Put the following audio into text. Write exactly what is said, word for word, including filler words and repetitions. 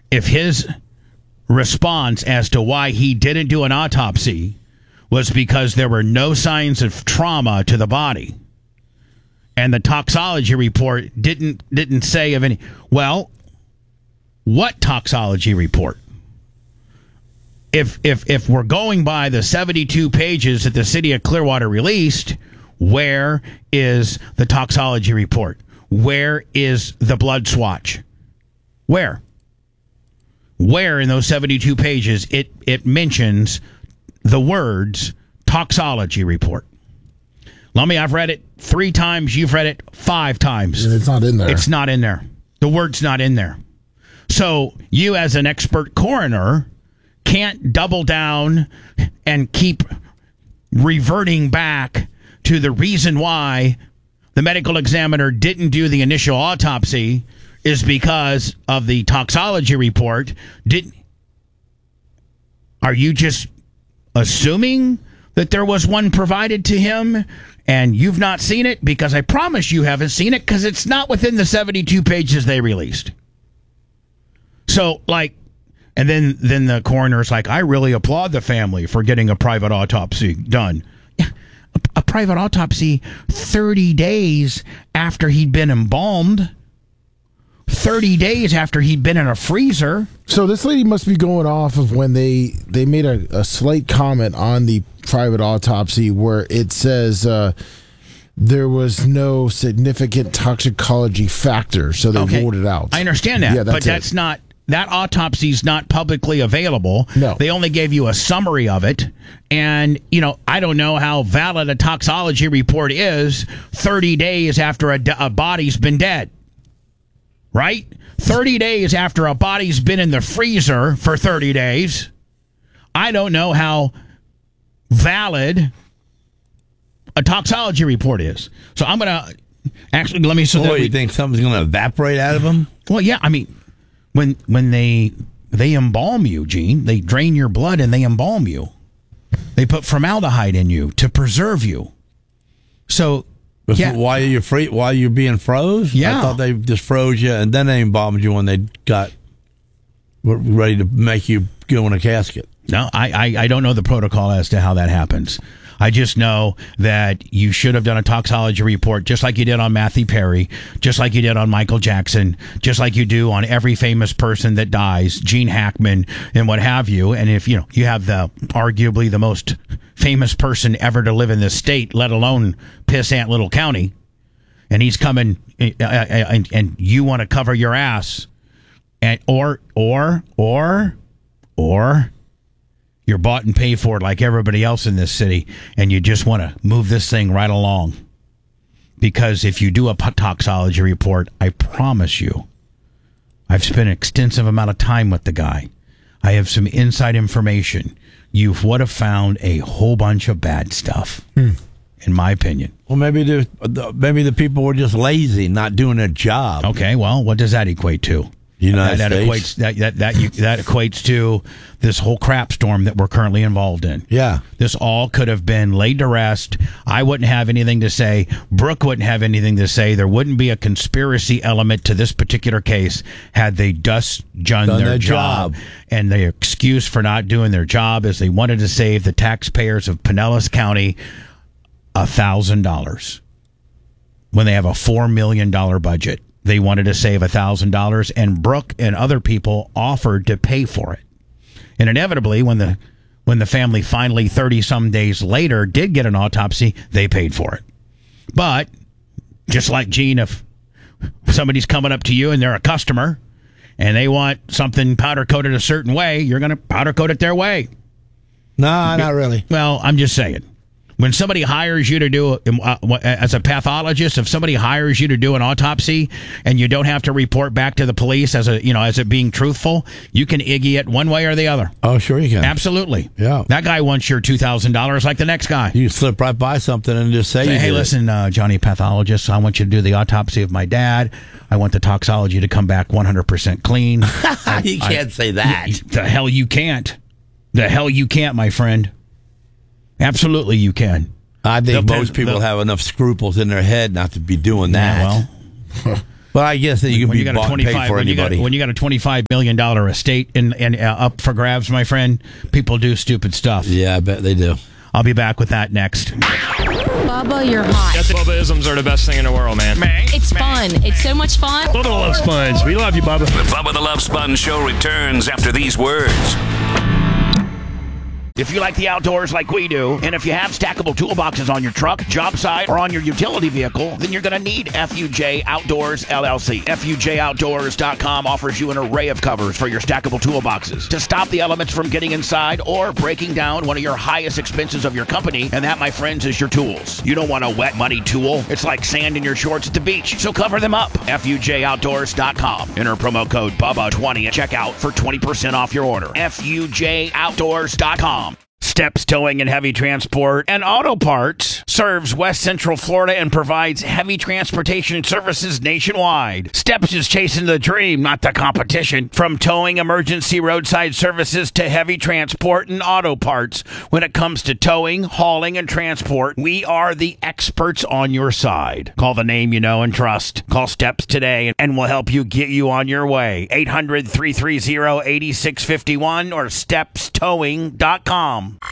if his response as to why he didn't do an autopsy was because there were no signs of trauma to the body, and the toxology report didn't didn't say of any. Well, what toxology report? If if if we're going by the seventy-two pages that the city of Clearwater released, where is the toxology report? Where is the blood swatch? Where? Where in those seventy-two pages it it mentions the words toxology report? Lummy, I've read it three times. You've read it five times. And it's not in there. It's not in there. The word's not in there. So you, as an expert coroner, can't double down and keep reverting back to the reason why the medical examiner didn't do the initial autopsy is because of the toxology report. Didn't? Are you just assuming that there was one provided to him and you've not seen it? Because I promise you haven't seen it, because it's not within the seventy-two pages they released. So, like, and then, then the coroner's like, I really applaud the family for getting a private autopsy done. Yeah, a, a private autopsy thirty days after he'd been embalmed. thirty days after he'd been in a freezer. So this lady must be going off of when they, they made a, a slight comment on the private autopsy where it says uh, there was no significant toxicology factor, so they Okay. ruled it out. I understand that, Yeah, that's but that's it. not, that autopsy's not publicly available. No. They only gave you a summary of it, and, you know, I don't know how valid a toxology report is thirty days after a, a body's been dead. Right? thirty days after a body's been in the freezer for thirty days. I don't know how valid a toxology report is. So I'm going to actually, let me... So Boy, that we, you think something's going to evaporate out of him? well, yeah, I mean, when when they they embalm you, Gene, they drain your blood and they embalm you. They put formaldehyde in you to preserve you. So... But Yeah. Why are you free? Why are you being froze? Yeah. I thought they just froze you and then they embalmed you when they got were ready to make you go in a casket. No, I, I, I don't know the protocol as to how that happens. I just know that you should have done a toxology report just like you did on Matthew Perry, just like you did on Michael Jackson, just like you do on every famous person that dies, Gene Hackman and what have you. And if you know you have the arguably the most famous person ever to live in this state, let alone pissant little county, and he's coming uh, and, and you want to cover your ass, and or or or or. You're bought and paid for like everybody else in this city, and you just want to move this thing right along. Because if you do a toxology report, I promise you, I've spent an extensive amount of time with the guy. I have some inside information. You would have found a whole bunch of bad stuff, hmm. in my opinion. Well, maybe the maybe the people were just lazy, not doing their job. Okay, well, what does that equate to? United that, that States. equates that that that, you, that equates to this whole crap storm that we're currently involved in. Yeah, this all could have been laid to rest. I wouldn't have anything to say. Brooke wouldn't have anything to say. There wouldn't be a conspiracy element to this particular case had they just done, Done their, their job. job. And the excuse for not doing their job is they wanted to save the taxpayers of Pinellas County a thousand dollars when they have a four million dollar budget. They wanted to save one thousand dollars, and Brooke and other people offered to pay for it. And inevitably, when the when the family finally, thirty-some days later, did get an autopsy, they paid for it. But, just like, Gene, if somebody's coming up to you and they're a customer, and they want something powder-coated a certain way, you're going to powder-coat it their way. nah, not really. Well, I'm just saying. When somebody hires you to do, uh, as a pathologist, if somebody hires you to do an autopsy and you don't have to report back to the police as a, you know, as it being truthful, you can iggy it one way or the other. Oh, sure you can. Absolutely. Yeah. That guy wants your two thousand dollars like the next guy. You slip right by something and just say, Say, you hey, did it. listen, uh, Johnny Pathologist, I want you to do the autopsy of my dad. I want the toxology to come back one hundred percent clean. You can't I, say that. The hell you can't. The hell you can't, my friend. Absolutely you can. I think The- most people the- have enough scruples in their head not to be doing that. Yeah, well, But I guess that you can when be you got a bought and paid twenty-five for when you got anybody. when you got a twenty-five million dollar estate and and uh, up for grabs, my friend, people do stupid stuff. Yeah, I bet they do. I'll be back with that next. Bubba, you're hot. Bubba-isms are the best thing in the world, man. It's fun. It's so much fun. Bubba the Love Sponge. We love you, Bubba. The Bubba the Love Sponge Show returns after these words. If you like the outdoors like we do, and if you have stackable toolboxes on your truck, job site, or on your utility vehicle, then you're going to need F U J Outdoors, L L C. F U J Outdoors dot com offers you an array of covers for your stackable toolboxes to stop the elements from getting inside or breaking down one of your highest expenses of your company, and that, my friends, is your tools. You don't want a wet, muddy tool. It's like sand in your shorts at the beach, so cover them up. F U J Outdoors dot com. Enter promo code Bubba twenty at checkout for twenty percent off your order. F U J Outdoors dot com. Steps Towing and Heavy Transport and Auto Parts serves West Central Florida and provides heavy transportation services nationwide. Steps is chasing the dream, not the competition. From towing, emergency roadside services to heavy transport and auto parts. When it comes to towing, hauling, and transport, we are the experts on your side. Call the name you know and trust. Call Steps today and we'll help you get you on your way. eight hundred, three three zero, eight six five one or steps towing dot com.